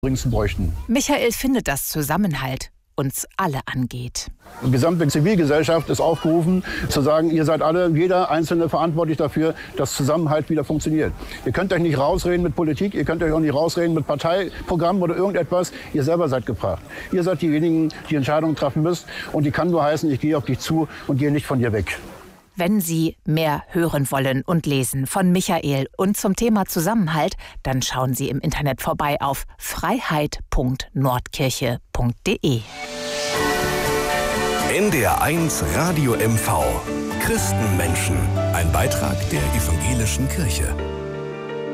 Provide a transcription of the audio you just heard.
übrigens bräuchten. Michael findet, dass Zusammenhalt uns alle angeht. Die gesamte Zivilgesellschaft ist aufgerufen, zu sagen, ihr seid alle, jeder Einzelne verantwortlich dafür, dass Zusammenhalt wieder funktioniert. Ihr könnt euch nicht rausreden mit Politik, ihr könnt euch auch nicht rausreden mit Parteiprogrammen oder irgendetwas. Ihr selber seid gefragt. Ihr seid diejenigen, die Entscheidungen treffen müsst. Und die kann nur heißen, ich gehe auf dich zu und gehe nicht von dir weg. Wenn Sie mehr hören wollen und lesen von Michael und zum Thema Zusammenhalt, dann schauen Sie im Internet vorbei auf freiheit.nordkirche.de. NDR 1 Radio MV. Christenmenschen. Ein Beitrag der Evangelischen Kirche.